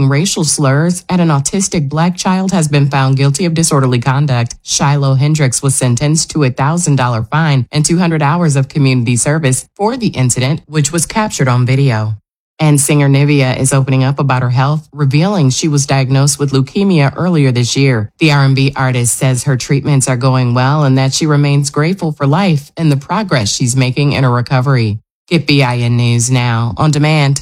shouting racial slurs at an autistic black child has been found guilty of disorderly conduct. Shiloh Hendricks was sentenced to a $1,000 fine and 200 hours of community service for the incident, which was captured on video. And singer Nivea is opening up about her health, revealing she was diagnosed with leukemia earlier this year. The R&B artist says her treatments are going well and that she remains grateful for life and the progress she's making in her recovery. Get BIN News now, on demand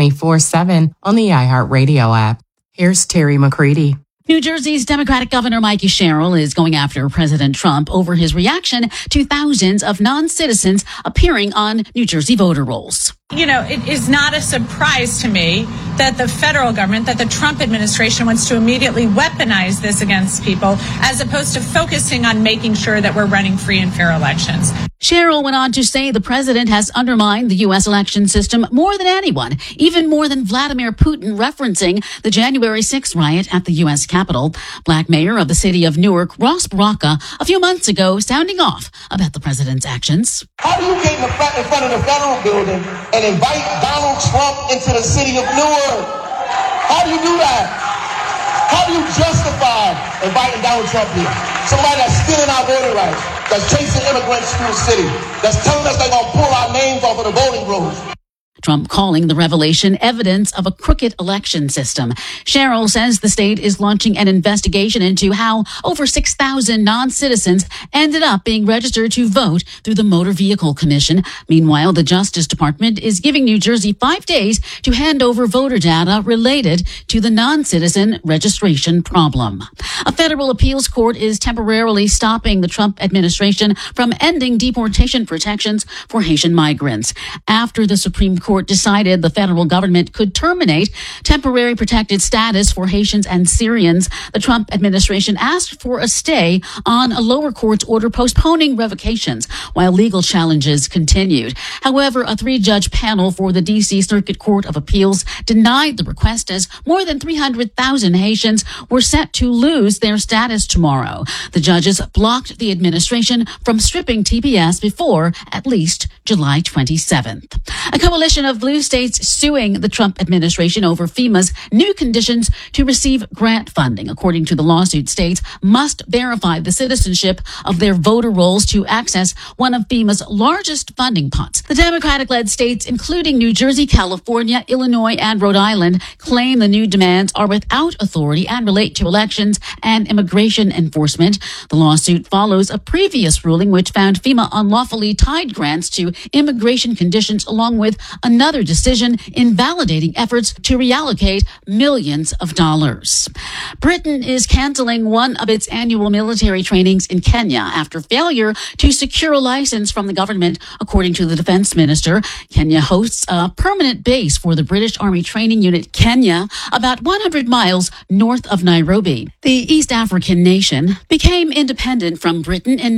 24/7 on the iHeartRadio app. Here's Terry McCready. New Jersey's Democratic Governor Mikey Sherrill is going after President Trump over his reaction to thousands of non-citizens appearing on New Jersey voter rolls. You know, it is not a surprise to me that the federal government, that the Trump administration wants to immediately weaponize this against people as opposed to focusing on making sure that we're running free and fair elections. Sherrill went on to say the president has undermined the U.S. election system more than anyone, even more than Vladimir Putin, referencing the January 6th riot at the U.S. Capitol. Black mayor of the city of Newark, Ross Baraka, a few months ago, sounding off about the president's actions. How do you get in front of the federal building and invite Donald Trump into the city of Newark? How do you do that? How do you justify inviting Donald Trump here? Somebody that's stealing our voting rights, that's chasing immigrants through the city, that's telling us they're going to pull our names off of the voting rolls. Trump calling the revelation evidence of a crooked election system. Sherrill says the state is launching an investigation into how over 6,000 non-citizens ended up being registered to vote through the Motor Vehicle Commission. Meanwhile, the Justice Department is giving New Jersey 5 days to hand over voter data related to the non-citizen registration problem. A federal appeals court is temporarily stopping the Trump administration from ending deportation protections for Haitian migrants after the Supreme Court decided the federal government could terminate temporary protected status for Haitians and Syrians. The Trump administration asked for a stay on a lower court's order postponing revocations while legal challenges continued. However, a 3-judge panel for the D.C. Circuit Court of Appeals denied the request as more than 300,000 Haitians were set to lose their status tomorrow. The judges blocked the administration from stripping TPS before at least July 27th. A coalition of blue states suing the Trump administration over FEMA's new conditions to receive grant funding. According to the lawsuit, states must verify the citizenship of their voter rolls to access one of FEMA's largest funding pots. The Democratic-led states, including New Jersey, California, Illinois, and Rhode Island, claim the new demands are without authority and relate to elections and immigration enforcement. The lawsuit follows a previous ruling which found FEMA unlawfully tied grants to immigration conditions, along with another decision invalidating efforts to reallocate millions of dollars. Britain is canceling one of its annual military trainings in Kenya after failure to secure a license from the government, according to the defense minister. Kenya hosts a permanent base for the British Army Training Unit Kenya, about 100 miles north of Nairobi. The East African nation became independent from Britain in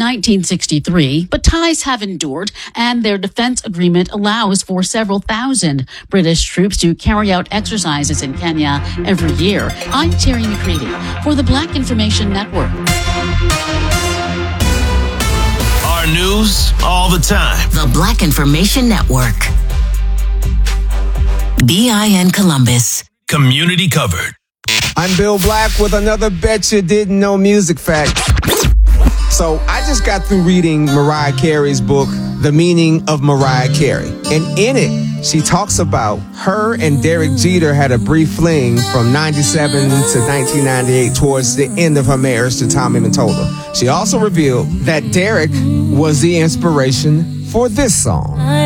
1963, but ties have endured, and their defense agreement allows for several thousand British troops to carry out exercises in Kenya every year. I'm Terry McCready for the Black Information Network. Our news all the time. The Black Information Network. BIN Columbus. Community covered. I'm Bill Black with another Bet You Didn't Know music fact. So I just got through reading Mariah Carey's book, The Meaning of Mariah Carey. And in it, she talks about her and Derek Jeter had a brief fling from 97 to 1998 towards the end of her marriage to Tommy Mottola. She also revealed that Derek was the inspiration for this song.